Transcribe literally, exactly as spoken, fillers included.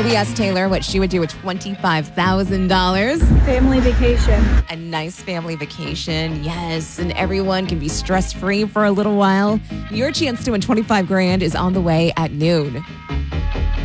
We asked Taylor what she would do with twenty-five thousand dollars. Family vacation. A nice family vacation, yes, and everyone can be stress-free for a little while. Your chance to win twenty-five grand is on the way at noon.